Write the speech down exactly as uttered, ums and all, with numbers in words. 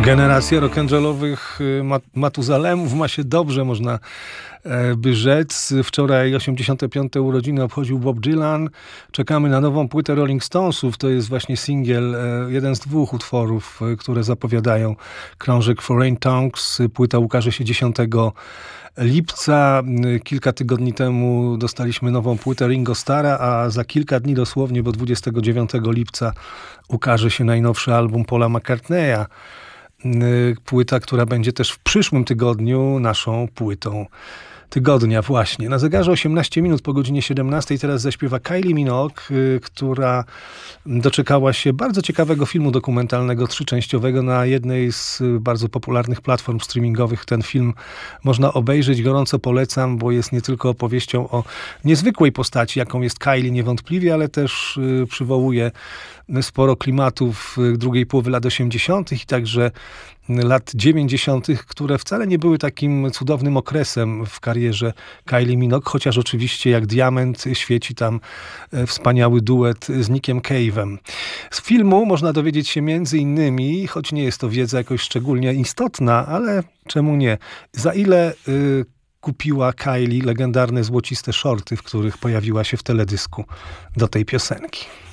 Generacja rock'n'rollowych Matuzalemów ma się dobrze, można by rzec. Wczoraj osiemdziesiąte piąte urodziny obchodził Bob Dylan. Czekamy na nową płytę Rolling Stonesów. To jest właśnie singiel, jeden z dwóch utworów, które zapowiadają krążek Foreign Tongues. Płyta ukaże się dziesiątego lipca. Kilka tygodni temu dostaliśmy nową płytę Ringo Starra, a za kilka dni dosłownie, bo dwudziestego dziewiątego lipca ukaże się najnowszy album Paula McCartneya. Płyta, która będzie też w przyszłym tygodniu naszą płytą tygodnia właśnie. Na zegarze osiemnaście minut po godzinie siedemnastej teraz zaśpiewa Kylie Minogue, która doczekała się bardzo ciekawego filmu dokumentalnego, trzyczęściowego na jednej z bardzo popularnych platform streamingowych. Ten film można obejrzeć, gorąco polecam, bo jest nie tylko opowieścią o niezwykłej postaci, jaką jest Kylie niewątpliwie, ale też przywołuje sporo klimatów drugiej połowy lat osiemdziesiątych i także lat dziewięćdziesiątych, które wcale nie były takim cudownym okresem w karierze Kylie Minogue, chociaż oczywiście jak diament świeci tam wspaniały duet z Nickiem Cave'em. Z filmu można dowiedzieć się między innymi, choć nie jest to wiedza jakoś szczególnie istotna, ale czemu nie, za ile y, kupiła Kylie legendarne złociste shorty, w których pojawiła się w teledysku do tej piosenki.